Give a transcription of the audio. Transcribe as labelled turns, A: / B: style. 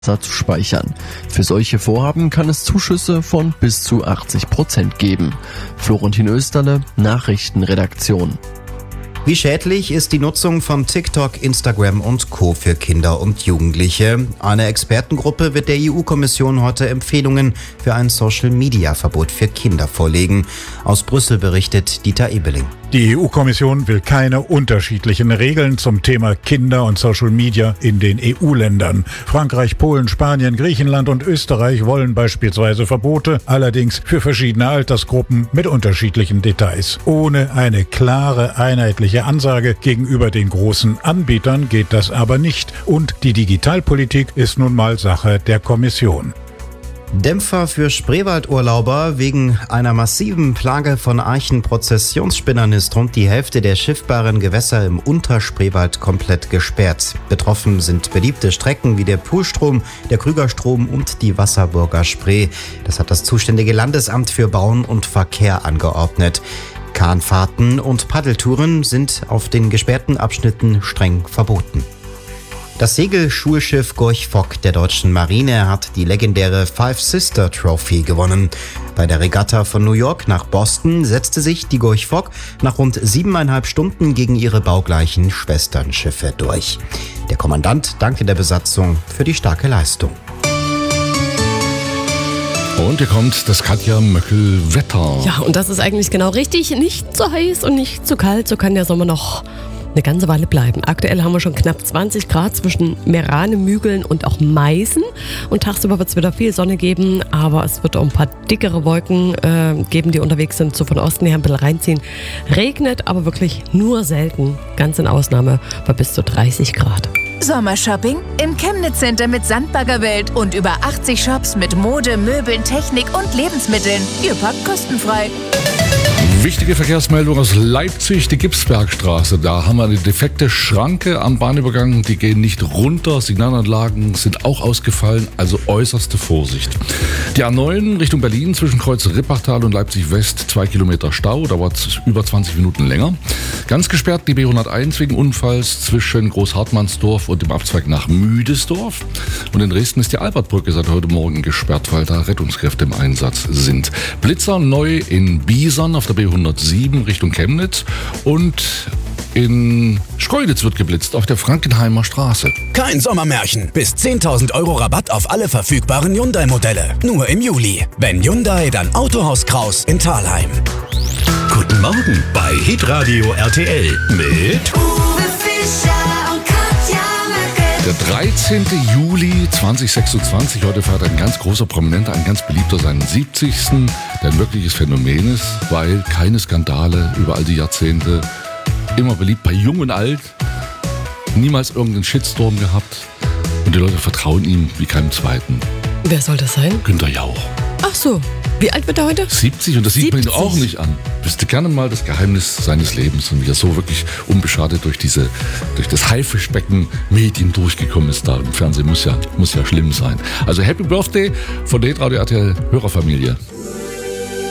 A: zu speichern. Für solche Vorhaben kann es Zuschüsse von bis zu 80% geben. Florentin Österle, Nachrichtenredaktion.
B: Wie schädlich ist die Nutzung von TikTok, Instagram und Co. für Kinder und Jugendliche? Eine Expertengruppe wird der EU-Kommission heute Empfehlungen für ein Social-Media-Verbot für Kinder vorlegen. Aus Brüssel berichtet Dieter Ebeling.
C: Die EU-Kommission will keine unterschiedlichen Regeln zum Thema Kinder und Social Media in den EU-Ländern. Frankreich, Polen, Spanien, Griechenland und Österreich wollen beispielsweise Verbote, allerdings für verschiedene Altersgruppen mit unterschiedlichen Details. Ohne eine klare, einheitliche Ansage gegenüber den großen Anbietern geht das aber nicht. Und die Digitalpolitik ist nun mal Sache der Kommission.
B: Dämpfer für Spreewaldurlauber. Wegen einer massiven Plage von Archenprozessionsspinnern ist rund die Hälfte der schiffbaren Gewässer im Unterspreewald komplett gesperrt. Betroffen sind beliebte Strecken wie der Poolstrom, der Krügerstrom und die Wasserburger Spree. Das hat das zuständige Landesamt für Bauen und Verkehr angeordnet. Kahnfahrten und Paddeltouren sind auf den gesperrten Abschnitten streng verboten. Das Segelschulschiff Gorch Fock der deutschen Marine hat die legendäre Five Sister Trophy gewonnen. Bei der Regatta von New York nach Boston setzte sich die Gorch Fock nach rund 7,5 Stunden gegen ihre baugleichen Schwesternschiffe durch. Der Kommandant dankte der Besatzung für die starke Leistung.
D: Und hier kommt das Katja-Möckel-Wetter.
E: Ja, und das ist eigentlich genau richtig. Nicht zu heiß und nicht zu kalt, so kann der Sommer noch eine ganze Weile bleiben. Aktuell haben wir schon knapp 20 Grad zwischen Merane, Mügeln und auch Meißen. Und tagsüber wird es wieder viel Sonne geben, aber es wird auch ein paar dickere Wolken geben, die unterwegs sind, so von Osten her ein bisschen reinziehen. Regnet, aber wirklich nur selten. Ganz in Ausnahme bei bis zu 30 Grad.
F: Sommershopping im Chemnitz Center mit Sandbaggerwelt und über 80 Shops mit Mode, Möbeln, Technik und Lebensmitteln. Ihr packt kostenfrei.
D: Wichtige Verkehrsmeldung aus Leipzig, die Gipsbergstraße. Da haben wir eine defekte Schranke am Bahnübergang. Die gehen nicht runter. Signalanlagen sind auch ausgefallen, also äußerste Vorsicht. Die A9 Richtung Berlin zwischen Kreuz Rippachtal und Leipzig West 2 Kilometer Stau, dauert über 20 Minuten länger. Ganz gesperrt die B101 wegen Unfalls zwischen Großhartmannsdorf und dem Abzweig nach Müdesdorf. Und in Dresden ist die Albertbrücke seit heute Morgen gesperrt, weil da Rettungskräfte im Einsatz sind. Blitzer neu in Biesern auf der B107 Richtung Chemnitz und in Schkeuditz wird geblitzt auf der Frankenheimer Straße.
G: Kein Sommermärchen. Bis 10.000 € Rabatt auf alle verfügbaren Hyundai-Modelle. Nur im Juli. Wenn Hyundai, dann Autohaus Kraus in Thalheim.
H: Guten Morgen bei Hitradio RTL mit
I: Uwe Fischer und Katja Möckel.
D: Der 13. Juli 2026, heute feiert ein ganz großer Prominenter, ein ganz beliebter seinen 70. Der ein wirkliches Phänomen ist, weil keine Skandale über all die Jahrzehnte, immer beliebt bei Jung und Alt, niemals irgendeinen Shitstorm gehabt und die Leute vertrauen ihm wie keinem Zweiten.
E: Wer soll das sein?
D: Günther Jauch.
E: Ach so. Wie alt wird er heute?
D: 70 und das 70. Sieht man ihn auch nicht an. Wüsste gerne mal das Geheimnis seines Lebens und wie er so wirklich unbeschadet durch das Haifischbecken Medien durchgekommen ist da im Fernsehen. Muss ja schlimm sein. Also Happy Birthday von der Hitradio RTL Hörerfamilie.